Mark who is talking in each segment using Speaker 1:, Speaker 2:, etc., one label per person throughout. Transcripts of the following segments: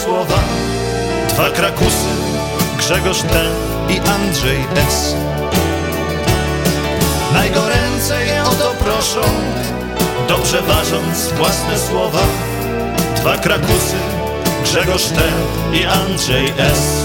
Speaker 1: słowa. Dwa Krakusy, Grzegorz T. i Andrzej S. Najgoręcej o to proszą, dobrze ważąc własne słowa. Dwa Krakusy, Grzegorz T. i Andrzej S.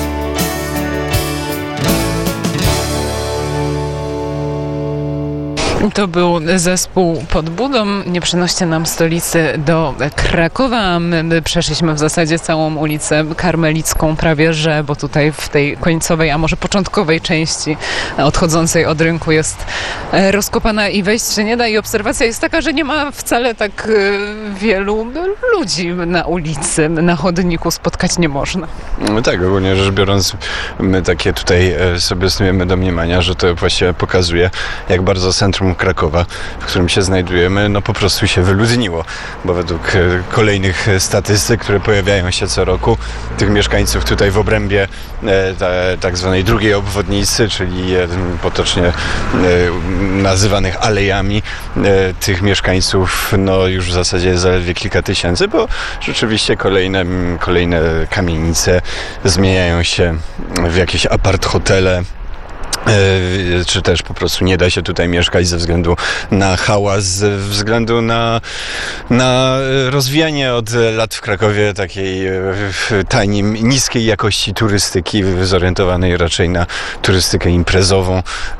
Speaker 2: To był zespół Pod Budą. Nie przenoście nam stolicy do Krakowa. My przeszliśmy w zasadzie całą ulicę Karmelicką prawie, że, bo tutaj w tej końcowej, a może początkowej części odchodzącej od rynku jest rozkopana i wejść się nie da. I obserwacja jest taka, że nie ma wcale tak wielu ludzi na ulicy, na chodniku spotkać nie można.
Speaker 3: No tak, ogólnie rzecz biorąc, my takie tutaj sobie snujemy domniemania, że to właściwie pokazuje, jak bardzo centrum Krakowa, w którym się znajdujemy, no po prostu się wyludniło, bo według kolejnych statystyk, które pojawiają się co roku, tych mieszkańców tutaj w obrębie tak zwanej drugiej obwodnicy, czyli potocznie nazywanych alejami, tych mieszkańców no już w zasadzie jest zaledwie kilka tysięcy, bo rzeczywiście kolejne kamienice zmieniają się w jakieś apart-hotele, czy też po prostu nie da się tutaj mieszkać ze względu na hałas, ze względu na rozwijanie od lat w Krakowie takiej taniej, niskiej jakości turystyki, zorientowanej raczej na turystykę imprezową,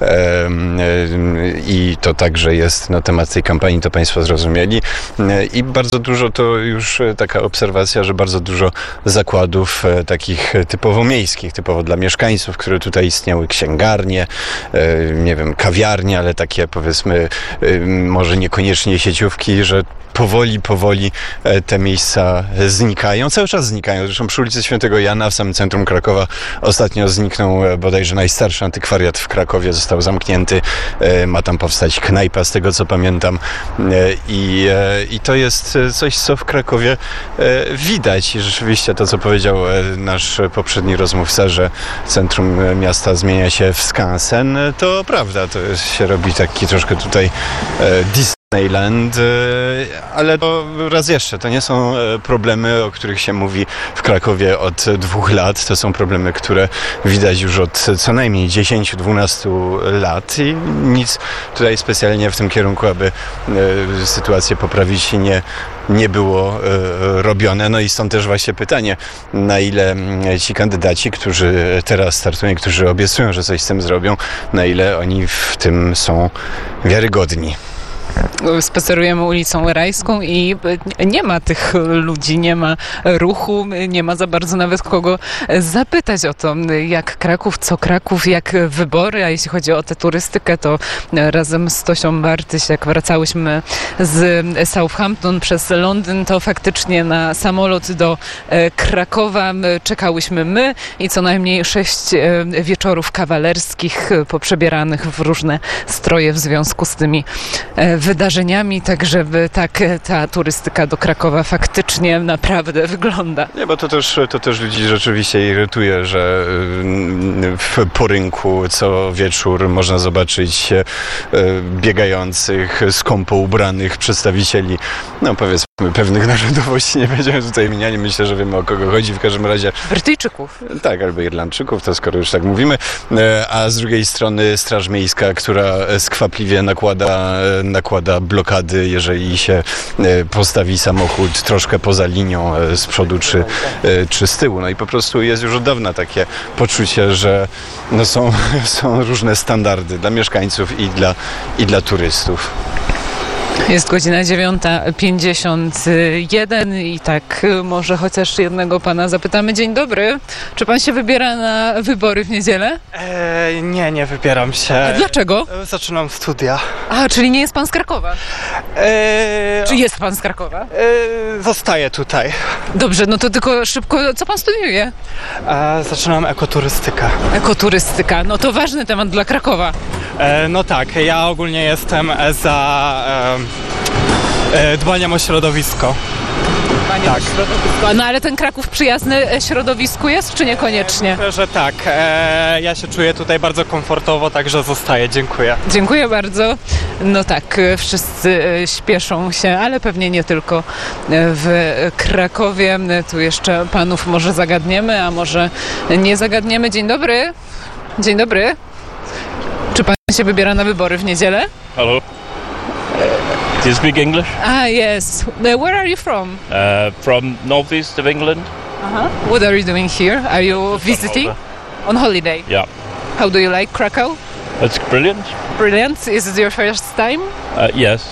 Speaker 3: i to także jest na temat tej kampanii, to Państwo zrozumieli, i bardzo dużo, to już taka obserwacja, że bardzo dużo zakładów takich typowo miejskich, typowo dla mieszkańców, które tutaj istniały, księgarnie, nie wiem, kawiarnie, ale takie powiedzmy może niekoniecznie sieciówki, że powoli te miejsca znikają. Cały czas znikają. Zresztą przy ulicy Świętego Jana w samym centrum Krakowa ostatnio zniknął bodajże najstarszy antykwariat w Krakowie. Został zamknięty. Ma tam powstać knajpa, z tego co pamiętam. I to jest coś, co w Krakowie widać. I rzeczywiście to, co powiedział nasz poprzedni rozmówca, że centrum miasta zmienia się w skansen, to prawda. To się robi taki troszkę tutaj Disneyland, ale to raz jeszcze, to nie są problemy, o których się mówi w Krakowie od 2 lat. To są problemy, które widać już od co najmniej 10-12 lat i nic tutaj specjalnie w tym kierunku, aby sytuację poprawić nie było robione. No i stąd też właśnie pytanie, na ile ci kandydaci, którzy teraz startują, którzy obiecują, że coś z tym zrobią, na ile oni w tym są wiarygodni.
Speaker 2: Spacerujemy ulicą Rajską i nie ma tych ludzi, nie ma ruchu, nie ma za bardzo nawet kogo zapytać o to, jak Kraków, co Kraków, jak wybory, a jeśli chodzi o tę turystykę, to razem z Tosią Bartyś, jak wracałyśmy z Southampton przez Londyn, to faktycznie na samolot do Krakowa czekałyśmy my i co najmniej 6 wieczorów kawalerskich poprzebieranych w różne stroje w związku z tymi wydarzeniami, tak żeby ta turystyka do Krakowa faktycznie naprawdę wygląda.
Speaker 3: Nie, bo to też ludzi rzeczywiście irytuje, że po rynku co wieczór można zobaczyć biegających, skąpo ubranych przedstawicieli, no powiedzmy, pewnych narodowości, nie będziemy tutaj wymieniali, myślę, że wiemy, o kogo chodzi, w każdym razie
Speaker 2: Brytyjczyków.
Speaker 3: Tak, albo Irlandczyków, to skoro już tak mówimy, a z drugiej strony Straż Miejska, która skwapliwie nakłada blokady, jeżeli się postawi samochód troszkę poza linią z przodu czy z tyłu. No i po prostu jest już od dawna takie poczucie, że no są różne standardy dla mieszkańców i dla turystów.
Speaker 2: Jest godzina 9:51 i tak może chociaż jednego pana zapytamy. Dzień dobry. Czy pan się wybiera na wybory w niedzielę?
Speaker 4: Nie wybieram się.
Speaker 2: A dlaczego?
Speaker 4: Zaczynam studia.
Speaker 2: A, czyli nie jest pan z Krakowa? Czy jest pan z Krakowa?
Speaker 4: Zostaję tutaj.
Speaker 2: Dobrze, no to tylko szybko, co pan studiuje?
Speaker 4: Zaczynam ekoturystykę.
Speaker 2: Ekoturystyka, no to ważny temat dla Krakowa.
Speaker 4: No tak, ja ogólnie jestem za dbaniem o środowisko. Tak.
Speaker 2: Środowisko. No ale ten Kraków przyjazny środowisku jest, czy niekoniecznie?
Speaker 4: Myślę, że tak. Ja się czuję tutaj bardzo komfortowo, także zostaję. Dziękuję.
Speaker 2: Dziękuję bardzo. No tak, wszyscy śpieszą się, ale pewnie nie tylko w Krakowie. Tu jeszcze panów może zagadniemy, a może nie zagadniemy. Dzień dobry. Dzień dobry. Czy pan się wybiera na wybory w niedzielę?
Speaker 5: Hello. Do you speak English?
Speaker 2: Yes. Where are you from?
Speaker 5: From northeast of England.
Speaker 2: What are you doing here? Are you visiting? On holiday.
Speaker 5: Yeah,
Speaker 2: How do you like Krakow?
Speaker 5: it's brilliant.
Speaker 2: Brilliant. Is it your first time?
Speaker 5: Yes.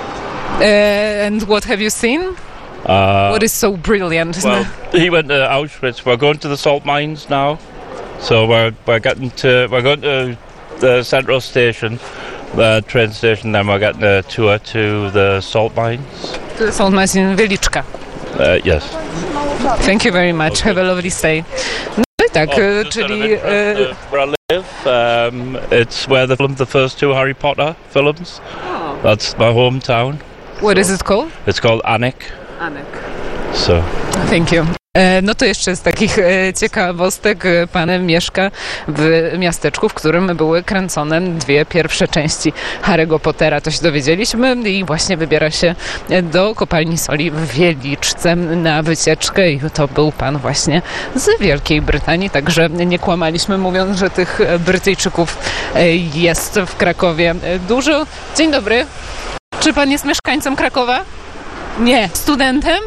Speaker 2: And what have you seen? What is so brilliant?
Speaker 5: Well, he went to Auschwitz. We're going to the salt mines now, so we're going to the Central Station, the train station. Then we're getting a tour to the salt mines.
Speaker 2: To są Marcin Wieliczka.
Speaker 5: Yes.
Speaker 2: Thank you very much. Have a lovely stay. No i tak,
Speaker 5: Just out of
Speaker 2: czyli
Speaker 5: interest, where I live, it's where they filmed the first two Harry Potter films. That's my hometown.
Speaker 2: what is it called?
Speaker 5: It's called Alnwick.
Speaker 2: Anek.
Speaker 5: So.
Speaker 2: Thank you. No to jeszcze z takich ciekawostek. Pan mieszka w miasteczku, w którym były kręcone dwie pierwsze części Harry'ego Pottera. To się dowiedzieliśmy i właśnie wybiera się do kopalni soli w Wieliczce na wycieczkę i to był pan właśnie z Wielkiej Brytanii, także nie kłamaliśmy mówiąc, że tych Brytyjczyków jest w Krakowie dużo. Dzień dobry. Czy pan jest mieszkańcem Krakowa? Nie. Studentem?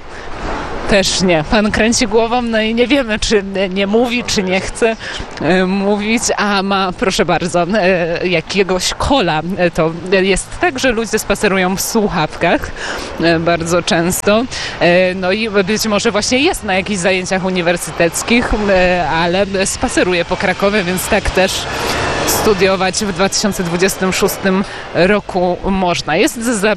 Speaker 2: Też nie. Pan kręci głową, no i nie wiemy, czy nie mówi, czy nie chce mówić, a ma, proszę bardzo, jakiegoś kola. To jest tak, że ludzie spacerują w słuchawkach bardzo często, no i być może właśnie jest na jakichś zajęciach uniwersyteckich, ale spaceruje po Krakowie, więc tak też studiować w 2026 roku można. Jest za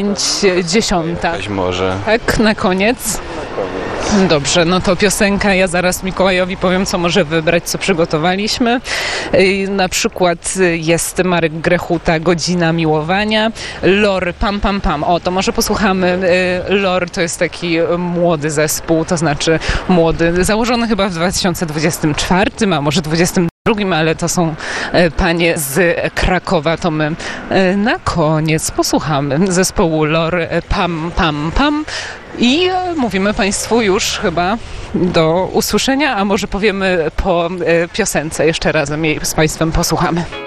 Speaker 2: 5:10.
Speaker 3: Może.
Speaker 2: Tak, na koniec. Dobrze, no to piosenka. Ja zaraz Mikołajowi powiem, co może wybrać, co przygotowaliśmy. Na przykład jest Marek Grechuta, Godzina Miłowania. Lor, Pam Pam Pam. O, to może posłuchamy. Lor to jest taki młody zespół, to znaczy młody, założony chyba w 2024, a może 2022, ale to są panie z Krakowa, to my na koniec posłuchamy zespołu Lor, Pam Pam Pam i mówimy Państwu już chyba do usłyszenia, a może powiemy po piosence jeszcze razem jej z Państwem posłuchamy.